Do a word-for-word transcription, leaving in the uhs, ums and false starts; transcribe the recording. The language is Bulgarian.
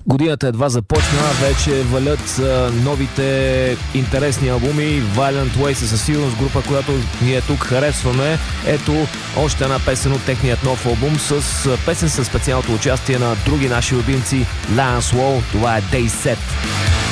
Годината едва започна, вече валят а, новите интересни албуми. Violent Ways е със сигурност група, която ние тук харесваме. Ето още една песен от техният нов албум с песен със специалното участие на други наши любимци, Lance Wall. Това е Day Set.